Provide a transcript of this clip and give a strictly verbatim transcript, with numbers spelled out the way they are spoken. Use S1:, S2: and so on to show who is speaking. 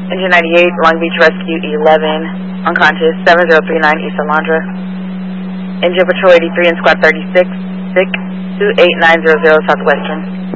S1: Engine ninety-eight, Long Beach Rescue eleven, unconscious, seven zero three nine East Alondra. Engine Patrol eighty-three and Squad thirty-six, sick, two eight nine zero zero Southwestern.